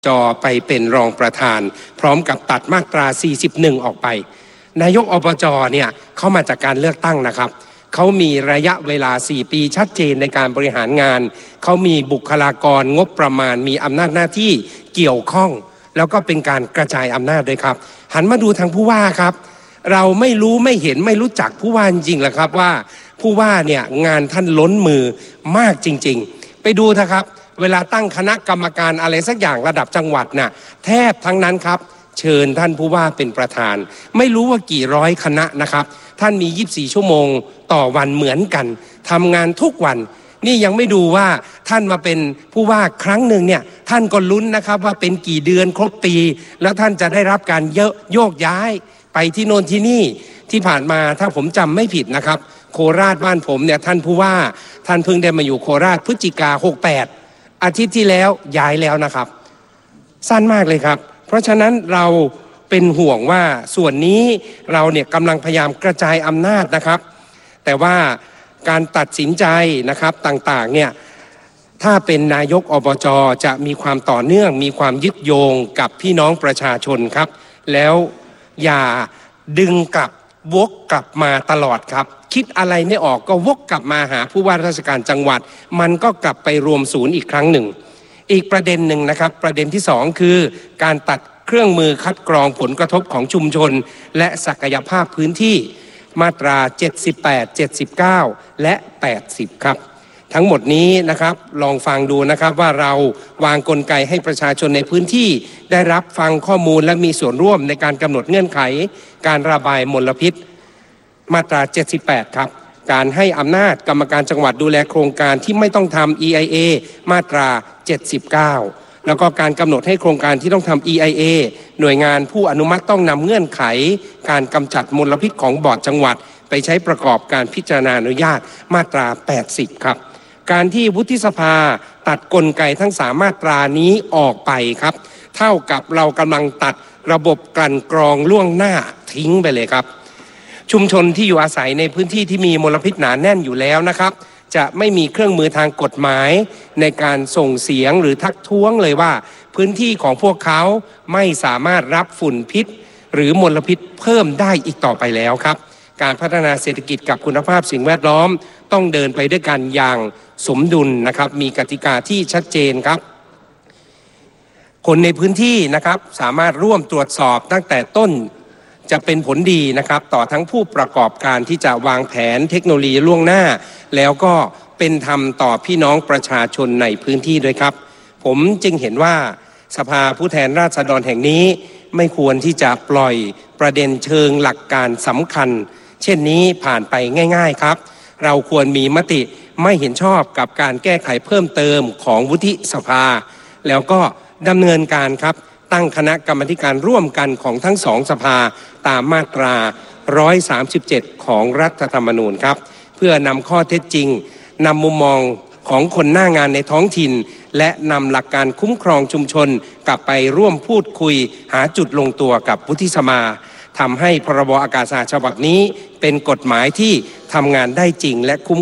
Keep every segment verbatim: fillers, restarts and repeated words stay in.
จอไปเป็นรองประธานพร้อมกับตัดมาตราสี่สิบเอ็ดออกไปนายกอบจเนี่ยเขามาจากการเลือกตั้งนะครับเขามีระยะเวลาสี่ปีชัดเจนในการบริหารงานเขามีบุคลากรงบประมาณมีอำนาจหน้าที่เกี่ยวข้องแล้วก็เป็นการกระจายอำนาจด้วยครับหันมาดูทางผู้ว่าครับเราไม่รู้ไม่เห็นไม่รู้จักผู้ว่าจริงๆหรอครับว่าผู้ว่าเนี่ยงานท่านล้นมือมากจริงๆไปดูเถอะครับเวลาตั้งคณะกรรมการอะไรสักอย่างระดับจังหวัดน่ะแทบทั้งนั้นครับเชิญท่านผู้ว่าเป็นประธานไม่รู้ว่ากี่ร้อยคณะนะครับท่านมียี่สิบสี่ชั่วโมงต่อวันเหมือนกันทำงานทุกวันนี่ยังไม่ดูว่าท่านมาเป็นผู้ว่าครั้งหนึ่งเนี่ยท่านก็ลุ้นนะครับว่าเป็นกี่เดือนครบปีแล้วท่านจะได้รับการเยอะโยกย้ายไปที่โน่นที่นี่ที่ผ่านมาถ้าผมจำไม่ผิดนะครับโคราชบ้านผมเนี่ยท่านผู้ว่าท่านเพิ่งได้มาอยู่โคราชพฤศจิกาหกแปดอาทิตย์ที่แล้วย้ายแล้วนะครับสั้นมากเลยครับเพราะฉะนั้นเราเป็นห่วงว่าส่วนนี้เราเนี่ยกำลังพยายามกระจายอำนาจนะครับแต่ว่าการตัดสินใจนะครับต่างๆเนี่ยถ้าเป็นนายกอบจจะมีความต่อเนื่องมีความยึดโยงกับพี่น้องประชาชนครับแล้วอย่าดึงกลับวกกลับมาตลอดครับคิดอะไรไม่ออกก็วกกลับมาหาผู้ว่าราชการจังหวัดมันก็กลับไปรวมศูนย์อีกครั้งหนึ่งอีกประเด็นหนึ่งนะครับประเด็นที่สองคือการตัดเครื่องมือคัดกรองผลกระทบของชุมชนและศักยภาพพื้นที่มาตราเจ็ดสิบแปด เจ็ดสิบเก้าและแปดสิบครับทั้งหมดนี้นะครับลองฟังดูนะครับว่าเราวางกลไกให้ประชาชนในพื้นที่ได้รับฟังข้อมูลและมีส่วนร่วมในการกำหนดเงื่อนไขการระบายมลพิษมาตราเจ็ดสิบแปดครับการให้อำนาจกรรมการจังหวัดดูแลโครงการที่ไม่ต้องทำ อี ไอ เอ มาตราเจ็ดสิบเก้าแล้วก็การกำหนดให้โครงการที่ต้องทำ อี ไอ เอ หน่วยงานผู้อนุมัติต้องนำเงื่อนไขการกำจัดมลพิษของบอร์ดจังหวัดไปใช้ประกอบการพิจารณาอนุญาตมาตราแปดสิบครับการที่วุฒิสภาตัดกลไกทั้งสามมาตรานี้ออกไปครับเท่ากับเรากำลังตัดระบบกลั่นกรองล่วงหน้าทิ้งไปเลยครับชุมชนที่อยู่อาศัยในพื้นที่ที่มีมลพิษหนาแน่นอยู่แล้วนะครับจะไม่มีเครื่องมือทางกฎหมายในการส่งเสียงหรือทักท้วงเลยว่าพื้นที่ของพวกเขาไม่สามารถรับฝุ่นพิษหรือมลพิษเพิ่มได้อีกต่อไปแล้วครับการพัฒนาเศรษฐกิจกับคุณภาพสิ่งแวดล้อมต้องเดินไปด้วยกันอย่างสมดุลนะครับมีกติกาที่ชัดเจนครับคนในพื้นที่นะครับสามารถร่วมตรวจสอบตั้งแต่ต้นจะเป็นผลดีนะครับต่อทั้งผู้ประกอบการที่จะวางแผนเทคโนโลยีล่วงหน้าแล้วก็เป็นธรรมต่อพี่น้องประชาชนในพื้นที่ด้วยครับผมจึงเห็นว่าสภาผู้แทนราษฎรแห่งนี้ไม่ควรที่จะปล่อยประเด็นเชิงหลักการสำคัญเช่นนี้ผ่านไปง่ายๆครับเราควรมีมติไม่เห็นชอบกับการแก้ไขเพิ่มเติมของวุฒิสภาแล้วก็ดำเนินการครับตั้งคณะกรรมการร่วมกันของทั้งสองสภาตามมาตราหนึ่งร้อยสามสิบเจ็ดของรัฐธรรมนูญครับเพื่อนำข้อเท็จจริงนำมุมมองของคนหน้างานในท้องถิ่นและนำหลักการคุ้มครองชุมชนกลับไปร่วมพูดคุยหาจุดลงตัวกับวุฒิสภาทำให้พรบอากาศสะอาดฉบับนี้เป็นกฎหมายที่ทำงานได้จริงและคุ้ม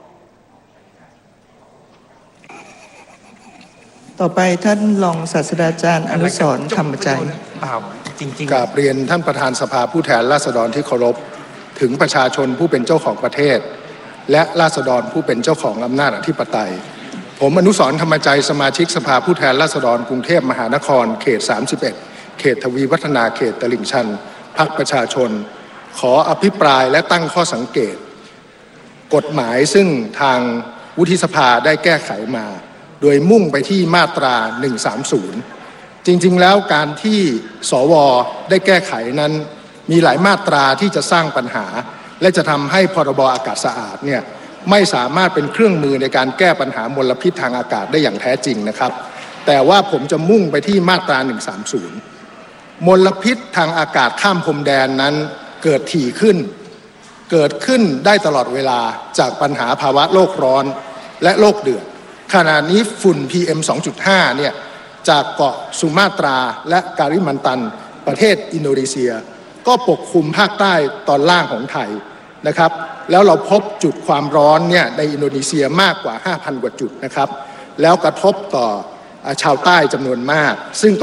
ต่อไปท่านรองศาสตราจารย์อนุสรณ์ธรรมใจจริงๆกราบเรียนท่านประธานสภาผู้แทนราษฎรที่เคารพถึงประชาชนผู้เป็นเจ้าของประเทศและราษฎรผู้เป็นเจ้าของอำนาจอธิปไตยผมอนุสรณ์ธรรมใจสมาชิกสภาผู้แทนราษฎรกรุงเทพมหานครเขตสามสิบเอ็ดเขตทวีวัฒนาเขตตลิ่งชันพรรคประชาชนขออภิปรายและตั้งข้อสังเกตกฎหมายซึ่งทางวุฒิสภาได้แก้ไขมาโดยมุ่งไปที่มาตราหนึ่งสามศูนย์จริงๆแล้วการที่สวได้แก้ไขนั้นมีหลายมาตราที่จะสร้างปัญหาและจะทำให้พรบอากาศสะอาดเนี่ยไม่สามารถเป็นเครื่องมือในการแก้ปัญหามลพิษทางอากาศได้อย่างแท้จริงนะครับแต่ว่าผมจะมุ่งไปที่มาตราหนึ่งสามศูนย์มลพิษทางอากาศข้ามพรมแดนนั้นเกิดถี่ขึ้นเกิดขึ้นได้ตลอดเวลาจากปัญหาภาวะโลกร้อนและโลกเดือดขณะนี้ฝุ่น พี เอ็ม สองจุดห้า เนี่ยจากเกาะสุมาตราและการิมันตันประเทศอินโดนีเซียก็ปกคลุมภาคใต้ตอนล่างของไทยนะครับแล้วเราพบจุดความร้อนเนี่ยในอินโดนีเซียมากกว่า ห้าพัน กว่าจุดนะครับแล้วกระทบต่อชาวใต้จำนวนมากซึ่ง